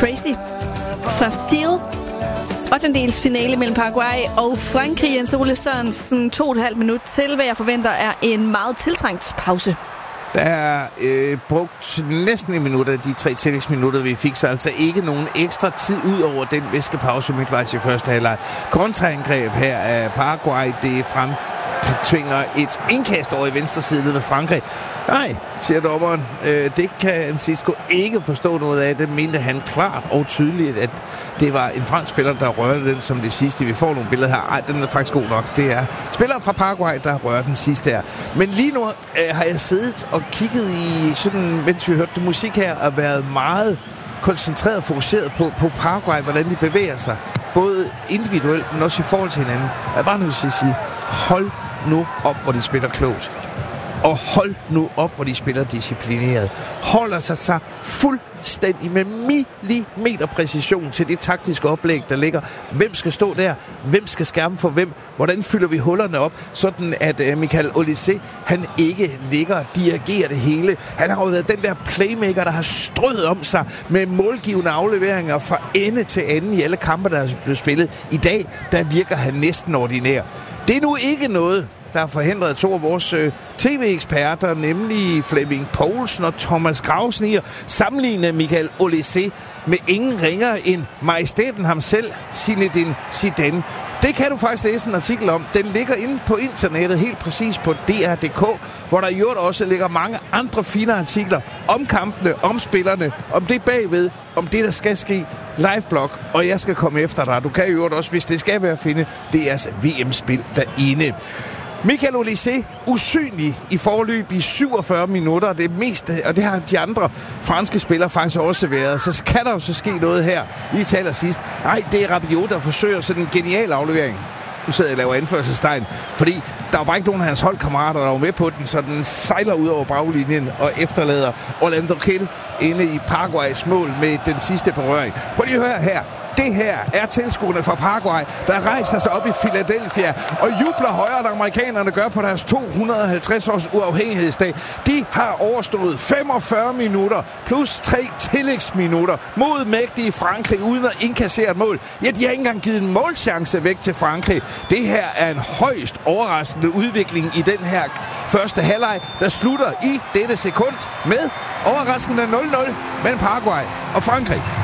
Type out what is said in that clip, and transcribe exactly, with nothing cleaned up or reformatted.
Crazy fra Seal. ottendels finale mellem Paraguay og Frankrig. Jens Ole Sørensen, to og et halvt minut til, hvad jeg forventer er en meget tiltrængt pause. Der er øh, brugt næsten en minut af de tre tillægsminutter, vi fik, så altså ikke nogen ekstra tid ud over den væskepause midtvejs i første halvleg. Kontraangreb her af Paraguay, det frem tvinger et indkast over i venstre side ved Frankrig. Nej, siger dommeren. Øh, det kan Ancisco ikke forstå noget af. Det mente han klart og tydeligt, at det var en fransk spiller, der rørte den som det sidste. Vi får nogle billeder her. Ej, den er faktisk god nok. Det er spillere fra Paraguay, der rører den sidste her. Men lige nu øh, har jeg siddet og kigget i, sådan, mens vi hørte det musik her, og været meget koncentreret og fokuseret på, på Paraguay, hvordan de bevæger sig. Både individuelt, men også i forhold til hinanden. Jeg er bare nødt til at sige, hold nu op, hvor de spiller klogt. Og hold nu op, hvor de spiller disciplineret. Holder sig så fuldstændig med millimeter præcision til det taktiske oplæg, der ligger. Hvem skal stå der? Hvem skal skærme for hvem? Hvordan fylder vi hullerne op? Sådan at uh, Michael Olise, han ikke ligger og dirigerer det hele. Han har jo været den der playmaker, der har strøget om sig med målgivende afleveringer fra ende til ende i alle kampe, der er blevet spillet. I dag, der virker han næsten ordinær. Det er nu ikke noget, der har forhindret to af vores øh, tv-eksperter, nemlig Flemming Poulsen og Thomas Grausen, i at sammenligne Michael Olise med ingen ringere end majestæten ham selv, Zinedine Zidane. Det kan du faktisk læse en artikel om. Den ligger inde på internettet, helt præcis på D R punktum D K, hvor der i øvrigt også ligger mange andre fine artikler om kampene, om spillerne, om det bagved, om det, der skal ske. Liveblog, og jeg skal komme efter dig. Du kan i øvrigt også, hvis det skal være at finde, det er altså V M-spil derinde. Michael Olise, usynlig i forløb i syvogfyrre minutter, det meste, og det har de andre franske spillere faktisk også været. Så kan der jo så ske noget her lige til allersidst. Nej, det er Rabiot, der forsøger sådan en genial aflevering. Nu sidder jeg og laver anførselstegn, fordi der var bare ikke nogen af hans holdkammerater, der var med på den, så den sejler ud over baglinjen og efterlader Orlando Kill inde i Paraguays mål med den sidste berøring. Prøv lige at høre her. Det her er tilskuerne fra Paraguay, der rejser sig op i Philadelphia og jubler højere, end amerikanerne gør på deres to hundrede og halvtreds års uafhængighedsdag. De har overstået femogfyrre minutter plus tre tillægsminutter mod mægtige Frankrig uden at indkassere et mål. Ja, de har ikke engang givet en målchance væk til Frankrig. Det her er en højst overraskende udvikling i den her første halvleg, der slutter i dette sekund med overraskende nul nul mellem Paraguay og Frankrig.